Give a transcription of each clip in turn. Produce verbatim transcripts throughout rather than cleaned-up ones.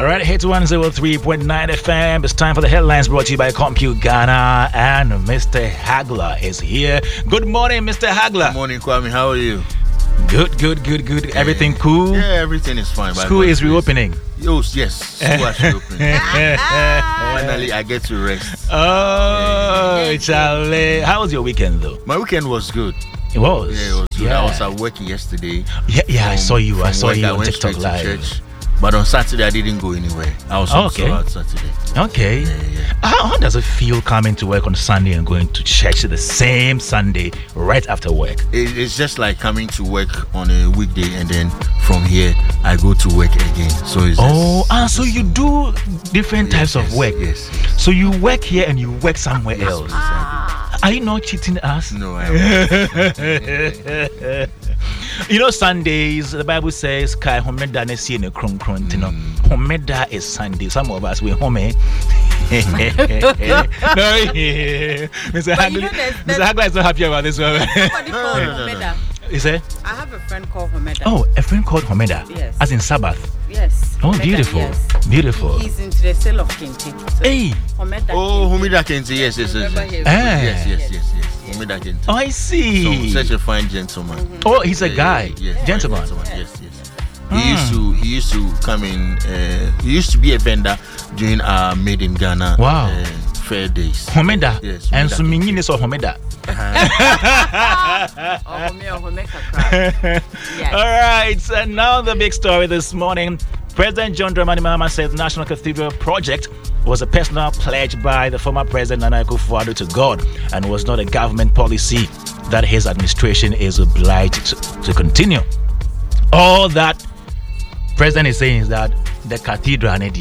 right, hit one oh three point nine F M. It's time for the headlines brought to you by Compute Ghana, and Mister Hagler is here. Good morning, Mister Hagler. Good morning, Kwame. How are you? Good, good, good, good. Yeah. Everything cool? Yeah, everything is fine. School is reopening. Yes, yes. School is reopening. Finally, I get to rest. Oh, yeah. Charlie. How was your weekend, though? My weekend was good. It was? Yeah, it was good. Yeah. I was at work yesterday. Yeah, yeah from, I saw you. I saw you I on TikTok Live. Church. But on Saturday, I didn't go anywhere. I was oh, also okay. out Saturday. Okay. Yeah, yeah. How, how does it feel coming to work on Sunday and going to church the same Sunday right after work? It, it's just like coming to work on a weekday and then from here, I go to work again. So it's Oh, just, ah, so you do different yes, types of yes, work. Yes, yes. So you work here and you work somewhere yes, else. Yes, Are you not cheating us? no, I am. You know, Sundays, the Bible says, Kai Homeda ne si ne kron kron tino. Homeda is Sunday. Some of us we home. No, Mister Hagler, Mister Hagler is not happy about this one. Somebody No, called no, no, no. Homeda. You say? I have a friend called Homeda. Oh, a friend called Homeda. Yes. As in Sabbath. Yes. Oh, Homeda, beautiful. Yes. Beautiful. He, he's into the sale of Kente. So Hey. Homeda. Oh, Kente. Humida Kente, yes, yes, yes. Remember Yes, him? Ah. yes, yes, yes, yes. Humida Kente. Oh, I see. So, such a fine gentleman. Mm-hmm. Oh, he's a Yeah, guy. yeah, yeah, fine Gentleman. gentleman. Yes, yes. Mm. He used to he used to come in. Uh, he used to be a vendor during our Made in Ghana Wow. uh, fair days. Homeda. Yes, And Homeda so many is Homeda. Oh, Home, Home, Kakra. Yes. All right, and now the big story this morning. President John Dramani Mahama says the National Cathedral project was a personal pledge by the former president Nana Akufo-Addo to God and was not a government policy that his administration is obliged to, to continue. All that president is saying is that the cathedral and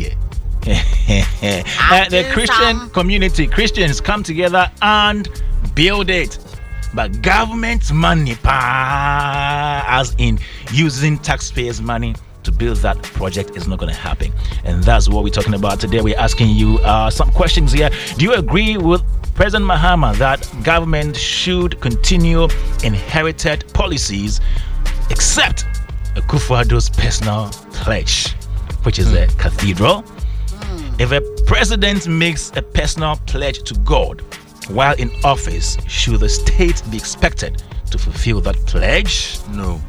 the Christian community, Christians come together and build it. But government money, pa, as in using taxpayers' money to build that project, is not going to happen. And that's what we're talking about today. We're asking you uh, some questions here. Do you agree with President Mahama that government should continue inherited policies except Akufo-Addo's personal pledge, which is mm. a cathedral? Mm. If a president makes a personal pledge to God while in office, should the state be expected to fulfill that pledge? No.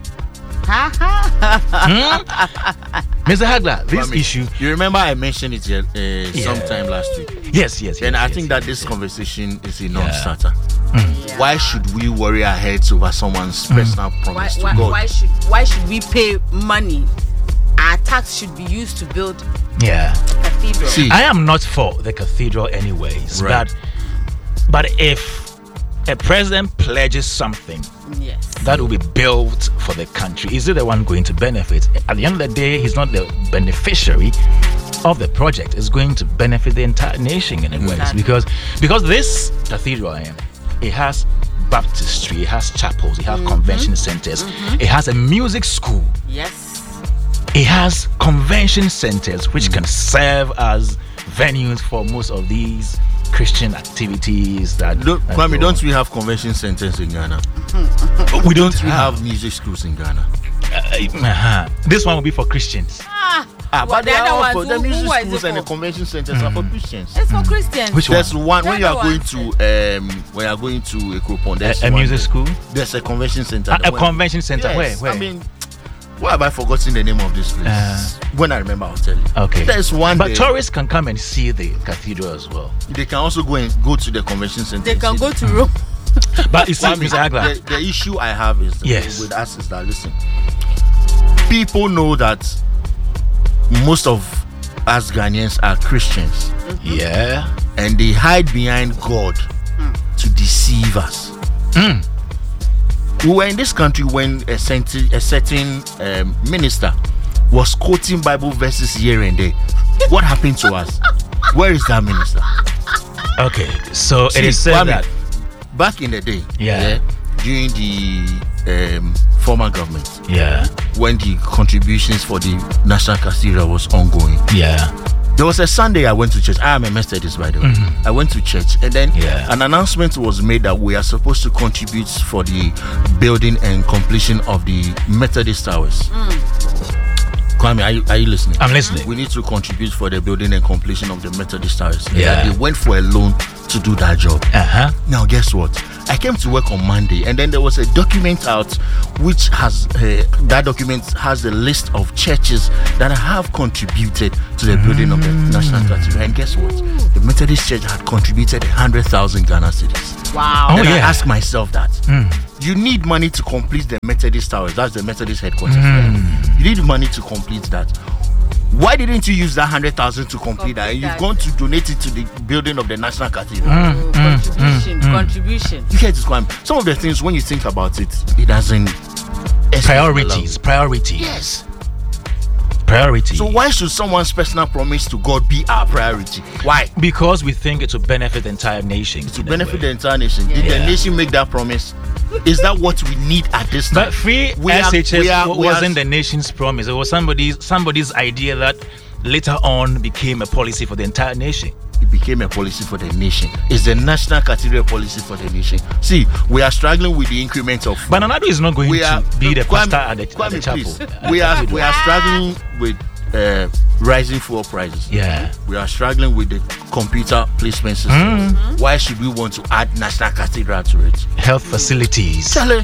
hmm? Mister Hagler, this Kwame, issue. You remember I mentioned it uh, yeah. sometime last week. Yes, yes, yes. Then I yes, think yes, that this yes. conversation is a non-starter. Mm. Yeah. Why should we worry our heads over someone's Mm. personal Why, promise why, to God? why should why should we pay money? Our tax should be used to build Yeah. a cathedral. See, I am not for the cathedral anyways, Right. but but if a president pledges something Yes. that will be built for the country, is it the one going to benefit? At the end of the day, he's not the beneficiary of the project. It's going to benefit the entire nation in a way, Exactly. because because this cathedral, eh, it has baptistry, it has chapels, it has Mm-hmm. convention centers, Mm-hmm. it has a music school, Yes. it has convention centers which can serve as venues for most of these Christian activities that, don't, that Kwame, go don't on. we have convention centers in Ghana? we don't We have, have music schools in Ghana. uh, uh-huh. This one will be for Christians. Ah, Ah, well, but they the are other all ones, for the who- music who is schools it and the for? convention centers are for Christians. It's for Christians. Which There's one? one when you The are other going ones. to um when you are going to a Akropong, there's A, a one music there. school? There's a convention center. A, there. a convention center? Yes, Where? Where? I mean, why have I forgotten the name of this place? Uh, when I remember, I'll tell you. Okay. There's one But there. tourists can come and see the cathedral as well. They can also go and go to the convention center. They and can see go the- to Rome. But you see, Kwame, Mister Hagler, the, the issue I have is that Yes. with us is that listen, people know that most of us Ghanaians are Christians, yeah. and they hide behind God to deceive us. Mm. We were in this country when a certain, a certain um, minister was quoting Bible verses here and there. What happened to us? Where is that minister? Okay, so See, it is said Kwame, that. back in the day, Yeah. during the um, former government, Yeah, when the contributions for the National Cathedral was ongoing, yeah. there was a Sunday I went to church. I am a Methodist, by the way. Mhm. I went to church, and then Yeah. an announcement was made that we are supposed to contribute for the building and completion of the Methodist towers. Kwame, are you, are you listening? I'm listening. We need to contribute for the building and completion of the Methodist towers. Yeah. They went for a loan to do that job. Uh-huh. Now, guess what? I came to work on Monday, and then there was a document out which has uh, that document has a list of churches that have contributed to the building of the National Cathedral. And guess what? The Methodist Church had contributed one hundred thousand Ghana cedis. Wow. Oh, And I yeah. asked myself that. Mm. You need money to complete the Methodist towers. That's the Methodist headquarters. Mm. You need money to complete that. Why didn't you use that one hundred thousand to complete, Complete that? And you've that. gone to donate it to the building of the National Cathedral. Mm, mm, contribution, mm, mm. contribution. You get this, Kwame. Some of the things, when you think about it, it doesn't. Priorities, priorities, Yes. priorities. So why should someone's personal promise to God be our priority? Why? Because we think it will benefit the entire nation. To in a benefit way. the entire nation. Did Yeah. the nation make that promise? Is that what we need at this time? But free We are- S H S we are- we are- wasn't the nation's promise. It was somebody's somebody's idea that later on became a policy for the entire nation. It became a policy for the nation. It's the National Cathedral policy for the nation. See, we are struggling with the increment of. But Nanado is not going we to are be the Kwame- pastor at the, at Kwame, the chapel. please. at We the are cathedral. we are struggling with uh, rising fuel prices. Yeah. We are struggling with the computer placement system. Mm-hmm. Why should we want to add National Cathedral to it? Health facilities. Charlie,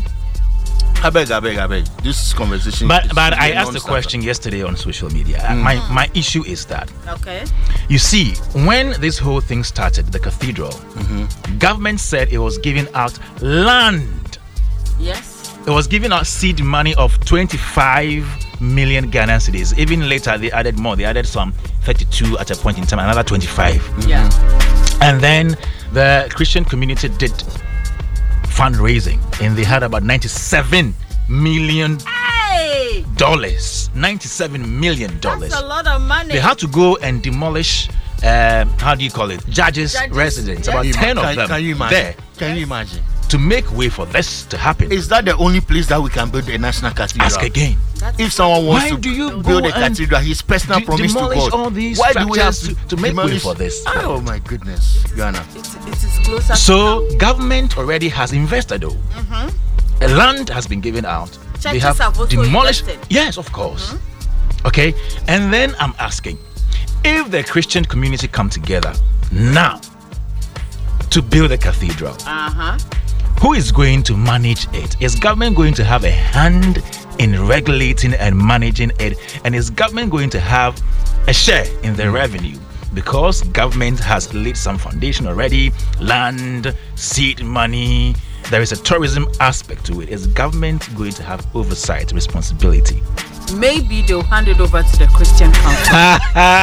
I beg, I beg, I beg. This conversation. But is but really I a asked the non-starter. question yesterday on social media. Uh, My my issue is that Okay. you see, when this whole thing started, the cathedral, government said it was giving out land. Yes. It was giving out seed money of twenty-five million Ghana cedis. Even later, they added more. They added some thirty-two at a point in time, another twenty-five. Yeah. And then the Christian community did fundraising, and they had about ninety-seven million Hey, dollars. ninety-seven million dollars. that's a lot of money. They had to go and demolish. Um, how do you call it? Judges' Judges, residence. yeah. About Can you ten ima- of can, them Can you imagine? there Can you imagine? to make way for this to happen. Is that the only place that we can build a national cathedral? Ask again. That's If someone wants Why to do you build go a and cathedral, his personal de- promise to demolish God. all these Why do we have structures to- to make way demolish- for this? Oh my goodness, Ghana. it, it is closer. to So government already has invested though. A land has been given out. they Churches have have also demolished. invested. Yes, of course. Okay, and then I'm asking, if the Christian community come together now to build a cathedral, Uh huh. who is going to manage it? Is government going to have a hand in regulating and managing it? And is government going to have a share in the revenue? Because government has laid some foundation already, land, seed money. There is a tourism aspect to it. Is government going to have oversight responsibility? Maybe they'll hand it over to the Christian Council.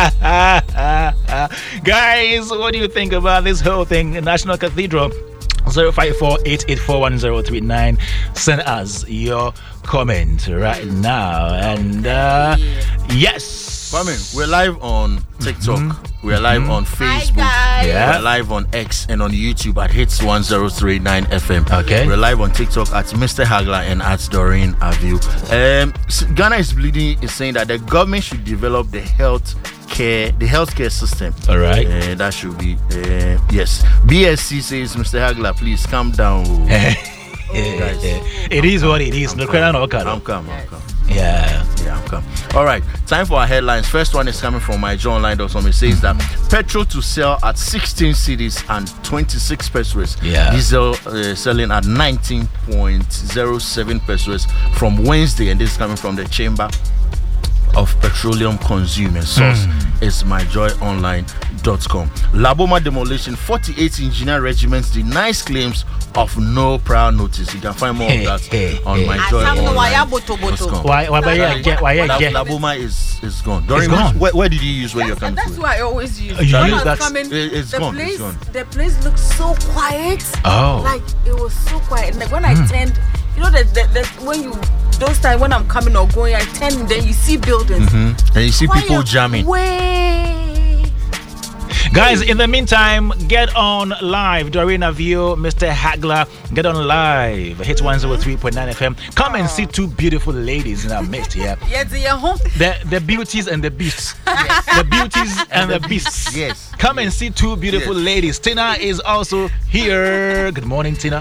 Guys, what do you think about this whole thing? National Cathedral. zero five four, eight eight four, one zero three nine. Send us your comment right now. And uh, yes. Kwame, we're live on TikTok. We're live on Facebook. guys. Yeah. We're live on X and on YouTube at Hits one zero three nine F M. Okay. We're live on TikTok at Mister Hagler and at Doreen Aviu. Um, s- Ghana is bleeding is saying that the government should develop the health care, the healthcare system. All right. Uh, that should be uh, yes. B S C says, Mister Hagler, please calm down. Guys. It is what it is. I'm No calm. credit, no I'm credit. calm. I'm calm. Yeah. Yeah, I'm calm. All right, time for our headlines. First one is coming from my John Online dot com. It says that petrol to sell at sixteen cedis and twenty-six pesos. Yeah. Diesel uh, selling at nineteen point zero seven pesos from Wednesday, and this is coming from the Chamber of Petroleum Consumers. Source is my joy online dot com. Laboma demolition, forty-eight engineer regiments denies claims of no prior notice. You can find more of that on my joy online dot com. Why? Why? Why? Yeah. Yeah. Why? Lab- Yeah. Laboma is is gone. Doreen, gone. Where, where did you use when That's, you're coming that's to what I always use. You When use I was that- coming, It- it's the gone, it's place, gone. the place looked so quiet. Oh. Like it was so quiet. Like when I turned, you know that that that when you those times when I'm coming or going, I turn and then you see buildings. Hmm? And you see people Quiet. jamming. Way. Guys, in the meantime, get on live. Doreen Avio, Mister Hagler, get on live. Hit one zero three point nine F M. Come and see two beautiful ladies in our midst here. Yes, yeah, home. The the beauties and the beasts. The beauties and the beasts. Yes. Come and see two beautiful Yes. ladies. Tina is also here. Good morning, Tina. Good morning.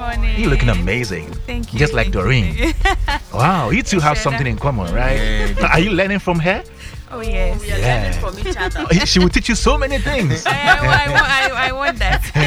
morning. You're looking amazing. Thank you. Just like thank Doreen. you. Wow, you two have Share something that. in common, right? Are you learning from her? Oh yes. We are Yeah. learning from each other. She will teach you so many things. I, I, I, I, I want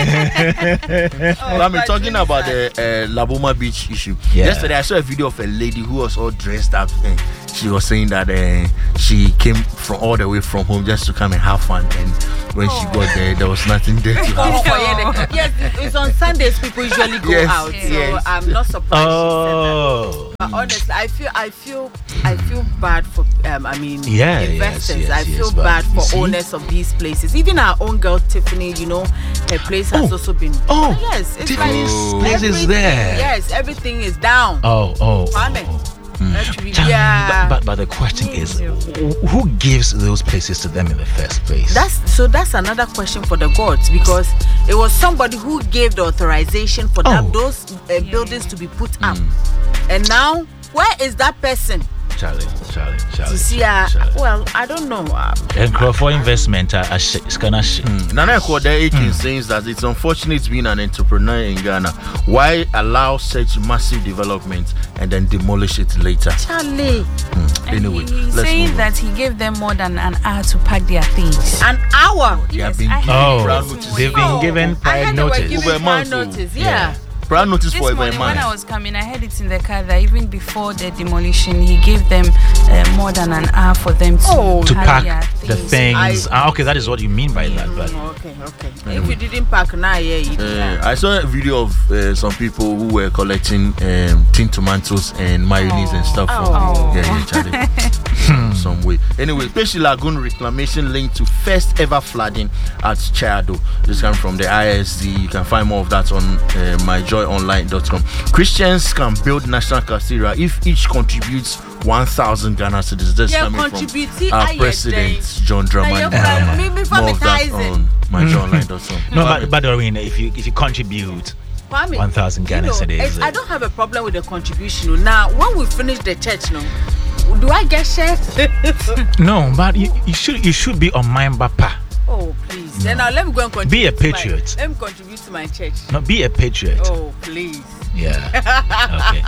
that. Oh, I'm but talking really about sad. the uh, Laboma Beach issue. Yeah. Yesterday, I saw a video of a lady who was all dressed up, and she was saying that uh, she came from all the way from home just to come and have fun. And when she got there, there was nothing there to Oh, have. yeah, the- yes, it's on Sundays people usually go Yes, out, so yes. I'm not surprised. Oh. She said that. But honestly, I feel, I feel, I feel bad for, um, I mean, Yeah, yes, investors. yes, I yes, feel but bad you for see? owners of these places. Even our own girl Tiffany, you know, her place has Oh. also been. Oh, yes, it's Tiffany's like place is everything- there. Yes, everything is down. Oh, oh. Kwame. oh. Actually, Cham, yeah. But, but but the question is, wh- who gives those places to them in the first place? That's so. That's another question for the gods, because it was somebody who gave the authorization for that, Oh. those uh, buildings to be put up, and now where is that person Charlie, Charlie, Charlie. to see? Uh, Charlie. well, I don't know. Uh, And for investment, uh, uh, sh- it's gonna sh- Nana Kwade Aiken says that it's unfortunate being an entrepreneur in Ghana. Why allow such massive development and then demolish it later? Charlie, Anyway, he, he's let's saying move on. that he gave them more than an hour to pack their things. an hour. They have Yes, been I given heard prior Oh, notice. they've been Oh, given I prior heard they were notice. giving Over a prior month, so- notice. yeah. Yeah. Prior notice This for over a morning when month. I was coming, I heard it in the car that even before the demolition, he gave them uh, more than an hour for them to, Oh. To pack pack their the things. things. Ah, okay, that is what you mean by that. But Mm, okay, okay. If you didn't pack now, yeah, you Uh, I saw a video of uh, some people who were collecting um, tin tomatoes and mayonnaise and stuff. From, Oh. Yeah, yeah, Charlie. Some way. Anyway, Peshi Lagoon reclamation linked to first ever flooding at Chado. This comes from the I S D. You can find more of that on uh, my joy online dot com. Christians can build national cathedral if each contributes one thousand Ghana cedis. This Yeah, coming contribute. from our Aye, president, then. John Now Dramani you're Mahama. fine. Me- me More of that advertising. on my joy online dot com. no, but but Doreen, if you if you contribute Kwame, one thousand you Ghana know, cedis, I, I don't have a problem with the contribution. Now, when we finish the church, no, do I get shares? no, but you, you should you should be on my papa. Oh, please. Then now let me go and contribute. Be a to my- patriot. let me contribute to my church. No, be a patriot. Oh, please. Yeah. Okay.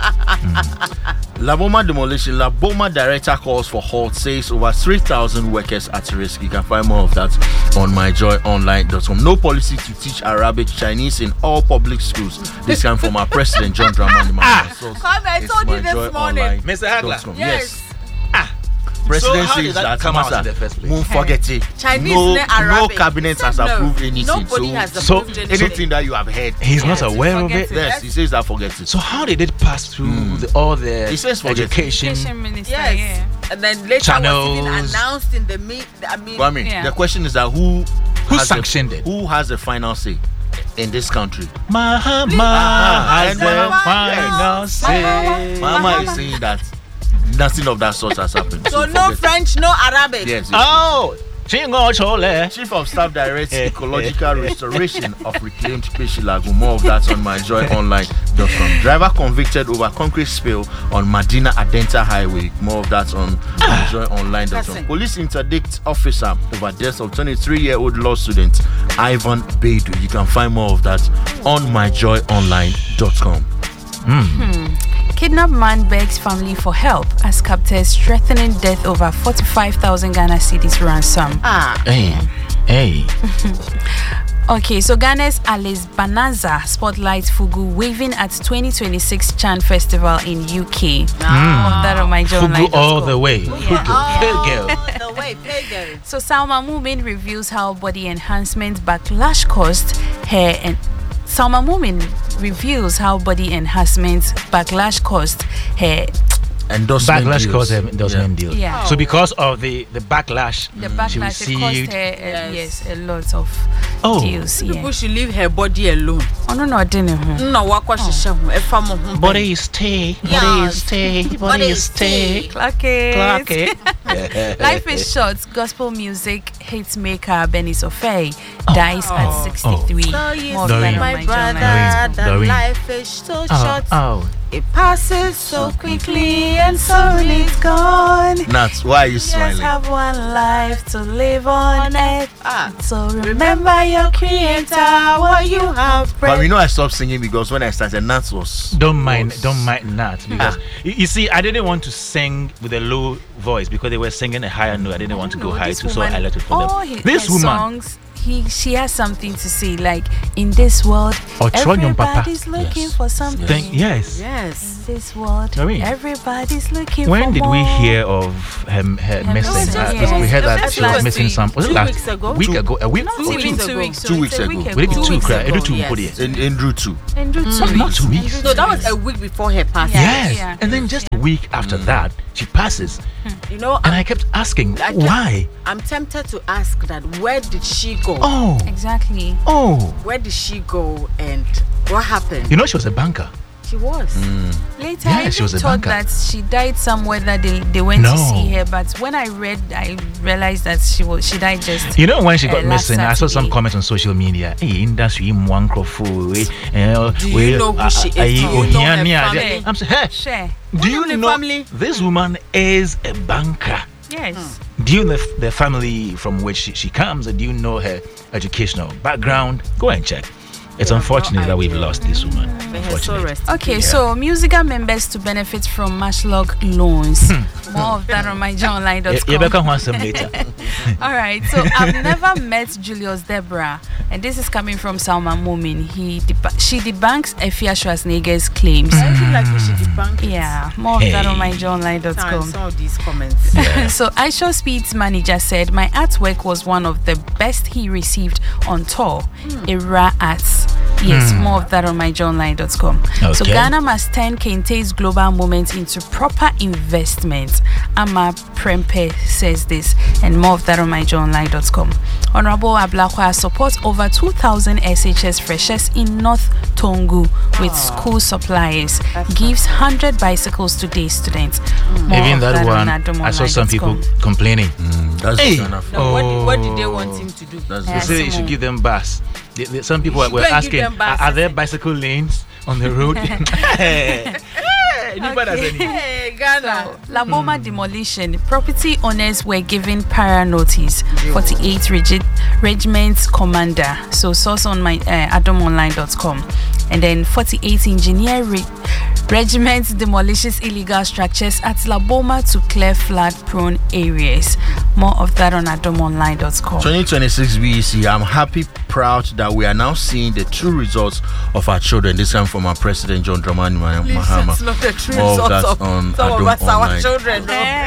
Laboma demolition. Laboma director calls for halt, says over three thousand workers at risk. You can find more of that on my joy online dot com. No policy to teach Arabic Chinese in all public schools. This comes from our president, John Dramani Mahama. So, Kwame, I it's told you this myjoyonline morning. Mister Hagler. dot com. Yes. President So how did says that that, come out Master, in the first place? won't forget it. Chinese, no, ne no Arabic. cabinet He has said no. approved anything. Nobody so, has so- approved anything. anything that you have heard, He's not Yeah, aware of forget it. it. yes, he says that forget it. So how did it pass through the, all the He says forget it. education? Education minister, Yes. yeah. And then later was even Channels. announced in the meet. I mean, But I mean, Yeah. the question is that who Who has the- sanctioned it? Who has the final say in this country? Mahama Ah, has and the Mahama, final yes. say. Mama is saying that nothing of that sort has happened. so no forget it. French, no Arabic. Yes. yes. Oh, Chingo Chole. Chief of Staff directs ecological restoration of reclaimed Peshi Lagoon. More of that on my joy online dot com. Driver convicted over concrete spill on Medina Adenta Highway. More of that on my joy online dot com. Listen. Police interdict officer over death of twenty-three-year-old law student Ivan Beidou. You can find more of that on my joy online dot com. Kidnapped man begs family for help as captors threatening death over forty-five thousand Ghana cedis ransom. Ah, Hey, hey. Okay, so Ghana's Alice Banaza spotlights Fugu waving at twenty twenty-six Chan Festival in U K. Ah. Of that on my journal. Fugu all the way. Yeah. Fugu. Hey, girl. Oh, the way, pay girl. So Salma Mumin reveals how body enhancement backlash caused her and Salma Mumin reveals how body enhancement backlash caused her. Endorsement Backlash deals. caused an endorsement deal. Yeah. So because of the the backlash, The she backlash it caused received. her uh, Yes. yes a lot of Oh. deals. Yeah. People should leave her body alone. Oh no no didn't her. No, what question? If I'm on Body is stay. Body Yes. is stay. Body is stay. Clock it. Clock it. Life is short. Gospel music hit maker Benny Sofei dies at sixty-three. So you More see, Doreen. of my my brother, journal. that Doreen. life is so Oh, short. oh. It passes so quickly and soon it's gone. Nats, why are you Just smiling? have one life to live on earth. Ah. So remember your creator, what you have But prayed. you know I stopped singing because when I started, Nats was. Don't mind, was- don't mind that because Ah. you, you see, I didn't want to sing with a low voice because they were singing a higher note. I didn't want to go know, high this too, so woman- I let it for All them. his, This his woman, songs, he she has something to say. Like in this world, Ochonyon Papa. everybody's looking Yes. for something. Thank, yes. Yes. In this world, Doreen. everybody's looking When for did more. we hear of her, her Her missing? missing, Uh, yes. We heard that That's she was last missing week. some. Was it Two last weeks ago. week Two- ago? A week? Not or even weeks two ago. weeks. so Two it's weeks a ago. week Would it be Two two? weeks cry? ago, It two yes. put it. In, in Drew two. Andrew, two Not weeks. two weeks. Andrew, No, two that was weeks. a week before her passing. Yeah. Yes. yeah. And then just a week after that, she passes. You know, And I'm, I kept asking, I kept- why? I'm tempted to ask that where did she go? Oh, Exactly. oh. Where did she go and what happened? You know, she was a banker. She was. Later, Yeah, I she was a even thought banker. that she died somewhere that they, they went No. to see her. But when I read, I realized that she was she died just. You know, when she got Uh, last missing, I saw some Saturday. comments on social media. Hey, industry, mwankrofu. eh, Do you know who she is? Do you know her family? I'm saying, hey, Share. do you know the know family? this woman is a banker? Yes. Do you know the, the family from which she, she comes? Or do you know her educational background? Go and check. It's We have no unfortunate that we've idea. lost this woman. May her soul Unfortunate. rest. Okay, Yeah. so musical members to benefit from Mashlog loans. Hmm. More of that on my john line dot You com. better want some later. All right, so I've never met Julius Debra, and this is coming from Salman Mumin. He deb- she debunks Efia Schwarzenegger's claims. I feel like we should debunk it. Yeah, more of that on my Hey. john line dot Time, com. some of these comments. So Aisha Speed's manager said, my artwork was one of the best he received on tour. Era Arts. Yes, more of that on my john line dot com. So Okay. Ghana must turn Kente's global movement into proper investment. Ama Prempe says this, and more of that on my john line dot com. Honorable Ablakwa supports over two thousand S H S freshers in North Tongu with school supplies. Gives one hundred bicycles to day students. More Even of that on one, adomonline I saw some dot people com. complaining. That's Hey. the kind of. Now, what, did, what did they Oh. want him to do? That's Yeah. They the say you should give them bus. They- they- Some people should were go and give asking, them are, buses. are there bicycle lanes on the road? Hey, anybody has any? Hey, Ghana. La Boma demolition. Property owners were given para notice. forty-eight Regi- Regiment Commander. So source on my uh, adomonline dot com. And then forty-eight Engineer Re- Regiment demolishes illegal structures at La Boma to clear flood-prone areas. More of that on adomonline dot com. twenty twenty-six B E C. I'm happy, proud that we are now seeing the true results of our children. This time from our president John Dramani Please, Mahama. it's not the true More of results that of on some of Adom us, our Online. children.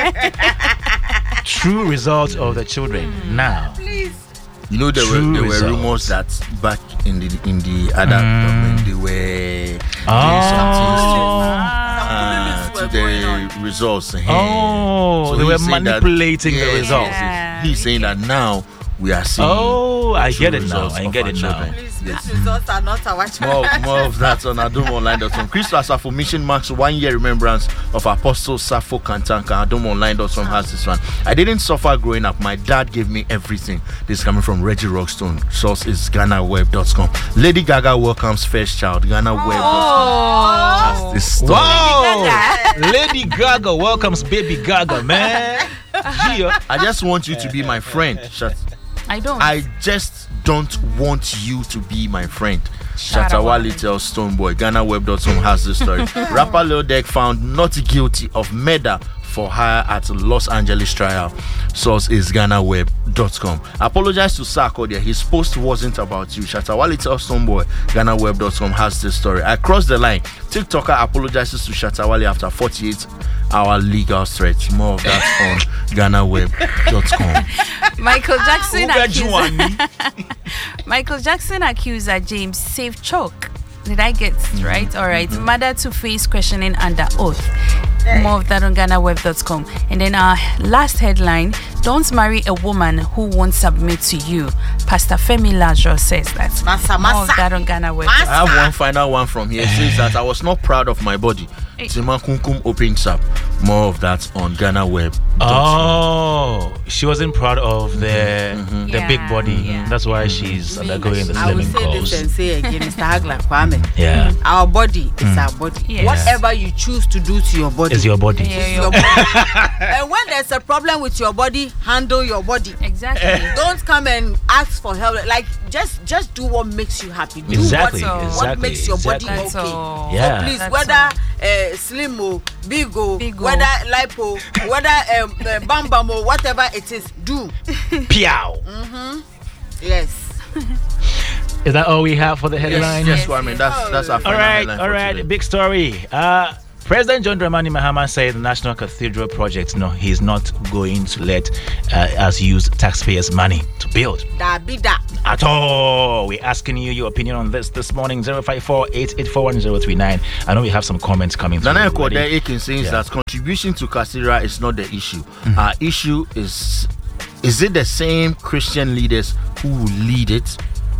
No. True results of the children. Now, Please. You know there True were there results. were rumors that back in the in the other government they were doing something uh, to the results. eh. oh, So they were he's saying that- manipulating the yes, results. yes, yes. Yeah, He's saying that now we are seeing. Oh, I true get it now. results I of get our it now. children. Please, these results are not our More, children. more of that on adomonline dot com. Crystal Sappho mission marks one year remembrance of Apostle Sappho Kantanka. adomonline dot com has this one. I didn't suffer growing up. My dad gave me everything. This is coming from Reggie Rockstone. Source is Ghana Web dot com. Lady Gaga welcomes first child. Ghana Web dot com has this story. Wow! Lady Gaga welcomes baby Gaga, man. Gia. I just want you to be my friend. Shut. I don't. I just don't want you to be my friend. Shattawale. Shattawale tells Stoneboy. Ghana Web dot com has the story. Rapper Lil Durk found not guilty of murder for hire at Los Angeles trial. Source is Ghana Web dot com. Apologize to Sarkodie. His post wasn't about you. Shattawale tells Stoneboy. Ghana Web dot com has the story. I crossed the line. TikToker apologizes to Shattawale after forty-eight hour legal threat. More of that on Ghana Web dot com. Michael Jackson Who bet you accused, on me? Michael Jackson accuser James Safe Choke. Did I get it right? All right. Mother to face questioning under oath. More of that on Ghana Web dot com. And then our last headline: don't marry a woman who won't submit to you. Pastor Femi Lajo says that. Massa, More of massa. that on Ghana Web. Massa. I have one final one from here. It says that I was not proud of my body. Tima Kunkum opens up. More of that on Ghana Web dot com. Oh, she she wasn't proud of the Mm-hmm. the Yeah, big body. yeah. That's why she's undergoing the I will slimming say this and course. say again, Mister Hagler Kwame. Yeah, Our body is our body. Yes. Whatever you choose to do to your body it's your body. Yeah, is your your body. And when there's a problem with your body, handle your body. Exactly. Don't come and ask for help. Like just just do what makes you happy. Do Exactly, what, exactly, what makes your body exactly. That's okay. all. Yeah. So please, That's whether all. uh, slim or big or Big o. whether lipo, whether um, uh, bam bam or whatever it is, do. Piao. Yes. Is that all we have for the headline? Yes, Kwame. That's that's our All final right, headline all for right. today. Big story. Uh, President John Dramani Mahama said the National Cathedral project, no, he's not going to let uh, us use taxpayers' money to build Da be da. at all. We're asking you your opinion on this this morning. zero five four, eight eight four, one zero three nine. I know we have some comments coming through. Nana already. Kwade Aiken saying Yeah. that contribution to Cathedral is not the issue. Our issue is is it the same Christian leaders who will lead it?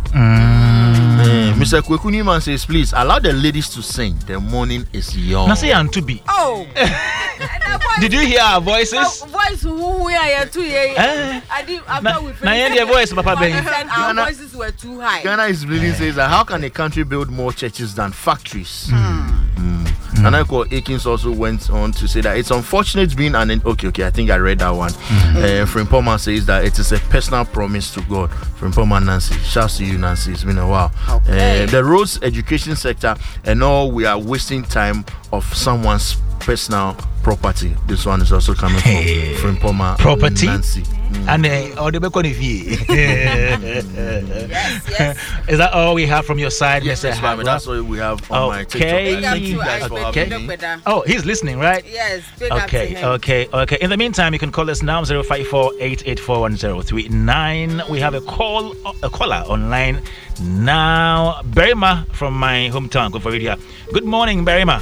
Eh, Mister Kwekuniman says, please allow the ladies to sing. The morning is young. Now say Antubi. Oh. Did you hear our voices? Oh, voice who we are here too. Yeah. Eh? I did. I Na- thought we na finished. hear their voice, Papa But he Ben. said our Ghana- voices were too high. Ghana is bleeding says that how can a country build more churches than factories? Mm. Nana Kwade Aikens also went on to say that it's unfortunate being an okay, okay, I think I read that one. Uh, Frimpoma says that it is a personal promise to God. Frimpoma Nancy, shouts to you, Nancy. It's been a while. Okay. Uh, the roads education sector and all we are wasting time of someone's personal property. This one is also coming from Hey. Frimpoma Property? Nancy. And uh, or the back Yes, yes. Is that all we have from your side, Yes, Mister yes, Mami, Hagler? that's what we have on my Okay. TikTok. Big up Thank you to guys I for Big having up me. with her. Oh, he's listening, right? Yes, big up to Okay, him. okay, okay. In the meantime, you can call us now zero five four, eight eight four, one zero three nine. We have a call, a caller online now. Berima from my hometown, Koforidia. Good morning, Berima.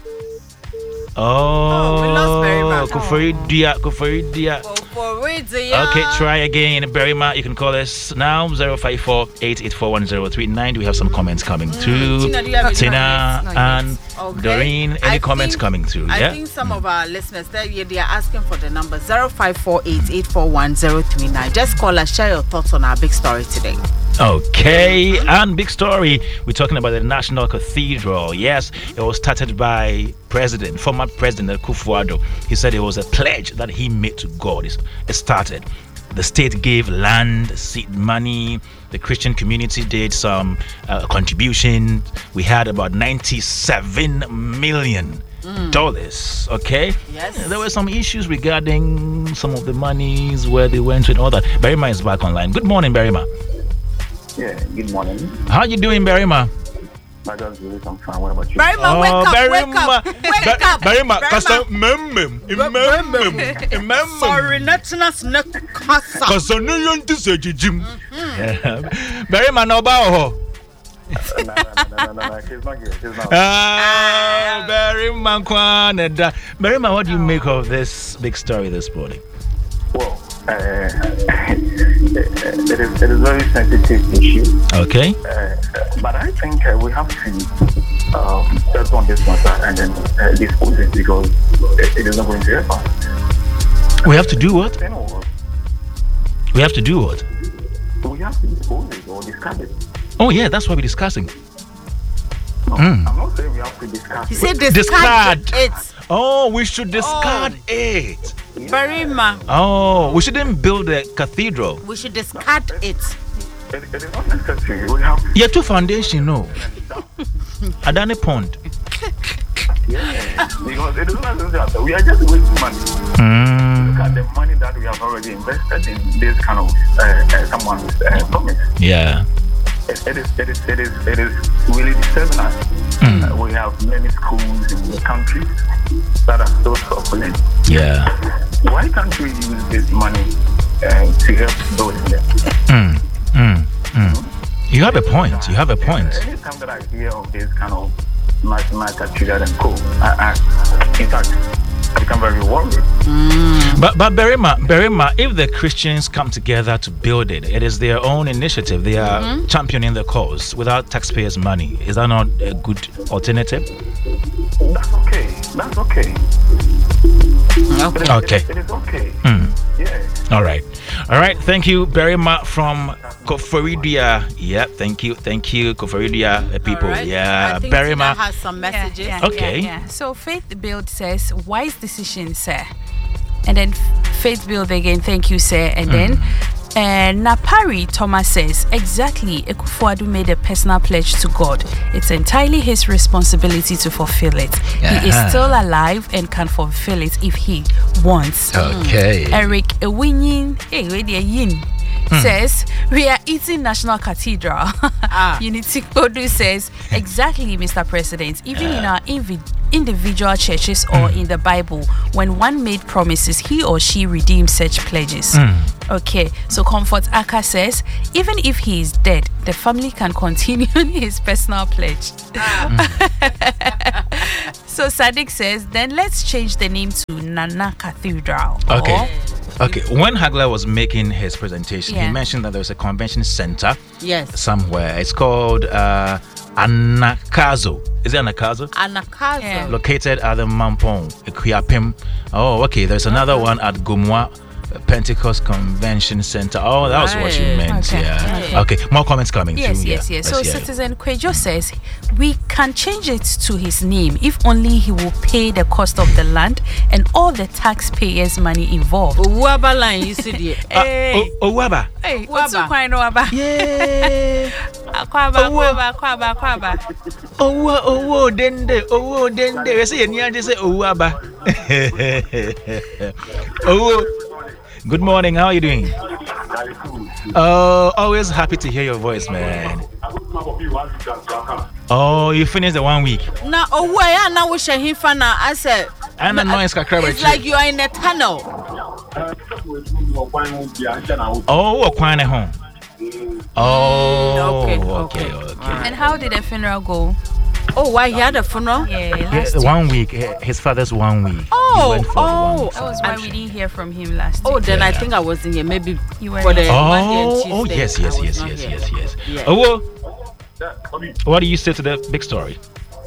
Oh, Oh, we lost Berima. Koforidia, Koforidia. For, for radio. Okay, try again, Berima. You can call us now zero five four, eight eight four, one zero three nine. Do we have some comments coming through? Tina, do you have any Tina comments? Not and yet. Okay. Doreen, any I comments think- coming through? I Yeah. think some of our listeners they, yeah, they are asking for the number zero five four eight eight four one zero three nine. Just call us, share your thoughts on our big story today. Okay, and big story. We're talking about the National Cathedral. Yes, it was started by President, former President Akufo-Addo. He said it was a pledge that he made to God. It's- It started. The state gave land, seed money. The Christian community did some uh, contribution. We had about ninety-seven million dollars. Okay. Yes. There were some issues regarding some of the monies, where they went to, and all that. Berima is back online. Good morning, Berima. Yeah, good morning. How you doing, Berima? My dog's really some fun. What about you? Berima, wake up, wake up, wake up. Berima, Berima. kasa mmem, mmem, mmem. Sorry, not not not kasa. Kasa ne yonti se jijim. Berima na oba ho. no, no, no, no, no, no. She's not here. She's not. Ah, Berima kwana da. Berima, what do you make of this big story this morning? Well, uh, it is it is a very sensitive issue. Okay. Uh, but I think uh, we have to um, start on this matter and then uh, dispose it because it, it is not going to help us. We have to do what? You know, We have to do what? we have to dispose it or discard it. Oh yeah, that's what we're discussing. No, I'm not saying we have to discard He it. said Discard. discard it. Oh, we should discard it. Berima, Oh, we shouldn't build a cathedral. we should discard it. It, it is not necessary. We have Yeah, two foundation, no. Adani Pond. yeah, because it is not necessary. We are just wasting money. Mm, Look at the money that we have already invested in this kind of uh, uh, someone's uh, promise. yeah. It, it is, it is, it is, it is really disturbing us. Mm. Uh, we have many schools in the country that are so suffering. Yeah. Why can't we use this money uh, to help building them? Mm, mm, mm. You have a point. You have a point. Anytime that I hear of this kind of national cathedral and co, I, I, in fact, I become very worried. But but Berima, Berima, if the Christians come together to build it, it is their own initiative. They are championing the cause without taxpayers' money. Is that not a good alternative? That's okay. That's okay. It is, Okay. It is, it is okay. Mm. Yeah, yeah. All right. All right. Thank you very much from Koforidia. Yeah, thank you. Thank you, Koforidia uh, people. Alright. Yeah, I think very Tina much. has some messages. Yeah, yeah, Okay. Yeah, yeah. So Faith Build says, wise decision, sir. And then Faith Build again, thank you, sir. And then uh, Napari Thomas says, exactly, Ekufuadu made a personal pledge to God. It's entirely his responsibility to fulfill it. He is Uh-huh. still alive and can fulfill it if he wants. Okay. Eric Ewinyin, hey, where they yin, says, we are eating National Cathedral. Ah. Unity Kodu says, exactly, Mister President. Even in our invi- individual churches or in the Bible, when one made promises, he or she redeemed such pledges. Okay, so Comfort Aka says, even if he is dead, the family can continue his personal pledge. So Sadiq says, then let's change the name to Nana Cathedral. Okay. Okay. When Hagler was making his presentation, Yeah. he mentioned that there was a convention center Yes. somewhere. It's called uh, Anakazo. Is it Anakazo? Anakazo. Yeah. Located at the Mampong, Ekuapem. Oh, okay. There's another one at Gumwa Pentecost Convention Center. Oh, that was what you Right. meant. Okay. Yeah. Okay. More comments coming. Yes, through. yes, Yeah. yes. So Let's hear it. Citizen Kwejo says we can change it to his name if only he will pay the cost of the land and all the taxpayers' money involved. Uwaba line, you see the. Ah, Hey. O- Owaba. Hey, what's up, Kwaba? Yeah. Kwaba, Owo. kwaba, kwaba, kwaba. Owo, owo, dende, owo, dende. We say any just say Owaba. Owo. Good morning. How are you doing? Oh, always happy to hear your voice, man. Oh, you finished the one week. Now, oh, where now we share him for now? I said, And the noise can cry it's like you are in a tunnel. Oh, what kind of home? Oh, okay, okay, okay. okay. And how did the funeral go? Oh, why he had a funeral? Yeah, Yeah, last week. one week, eh, his father's one week. He Oh, went for the one oh. week. That was why we didn't hear from him last Oh, week. then I Yeah. think I was in here maybe You were for the here. Monday and Oh, Tuesday. oh yes, yes, I was yes, not yes, here. yes, yes. Yeah. Oh, well, what do you say to the big story?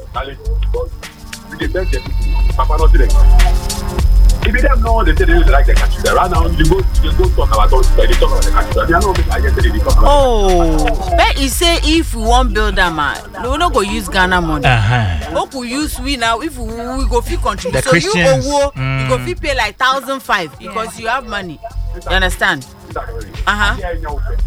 If you don't know, they say they like the cathedral. Right now, you go, you go talk about those, they talk about the cathedral. They are not like yesterday, they talk about. Oh, but he say if we want build a man, we no go use Ghana money. Uh huh. Hope we use we now if we, we go fit contribute. The So you Christians, go, mm. you go fit pay like thousand five because you have money. You understand? Uh huh.